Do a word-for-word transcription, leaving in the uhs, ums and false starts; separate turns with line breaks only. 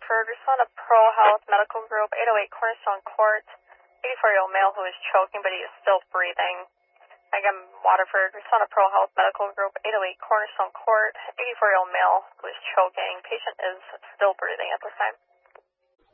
Waterford. Respond to Pro Health Medical Group, eight oh eight Cornerstone Court. eighty-four-year-old male who is choking, but he is still breathing. Again, Waterford. Respond to Pro Health Medical Group, eight oh eight Cornerstone Court. eighty-four-year-old male who is choking. Patient is still breathing at this time.